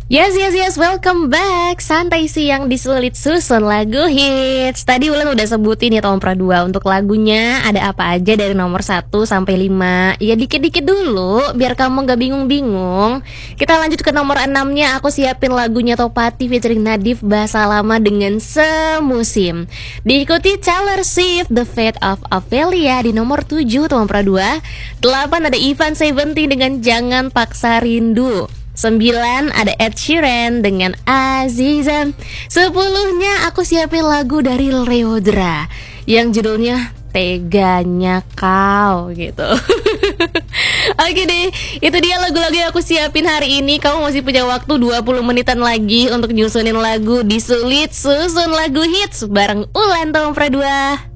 Yes, welcome back. Santai siang disulit susun lagu hits. Tadi Ulan udah sebutin ya Tom Pradua untuk lagunya ada apa aja dari nomor 1 sampai 5. Ya dikit-dikit dulu biar kamu gak bingung-bingung. Kita lanjut ke nomor 6-nya. Aku siapin lagunya Topati featuring Nadif Bahasa Lama dengan Semusim. Diikuti Taylor Swift The Fate of Ophelia di nomor 7 Tom Pradua. 8 ada Ivan Seventy dengan Jangan Paksa Rindu. 9 ada Ed Sheeran dengan Aziza. 10-nya aku siapin lagu dari Leodra yang judulnya Teganya Kau gitu. Oke deh, itu dia lagu-lagu yang aku siapin hari ini. Kamu masih punya waktu 20 menitan lagi untuk nyusunin lagu di Sulit Susun Lagu Hits bareng Ulan Tom Pradua.